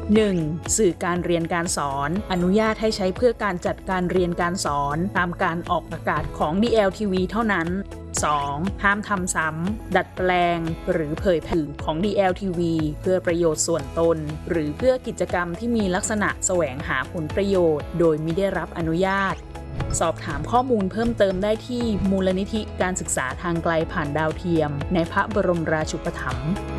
1. สื่อการเรียนการสอนอนุญาตให้ใช้เพื่อการจัดการเรียนการสอนตามการออกอากาศของ DLTV เท่านั้น 2. ห้ามทำซ้ำดัดแปลงหรือเผยแพร่ของ DLTV เพื่อประโยชน์ส่วนตนหรือเพื่อกิจกรรมที่มีลักษณะแสวงหาผลประโยชน์โดยมิได้รับอนุญาตสอบถามข้อมูลเพิ่มเติมได้ที่มูลนิธิการศึกษาทางไกลผ่านดาวเทียมในพระบรมราชูปถัมภ์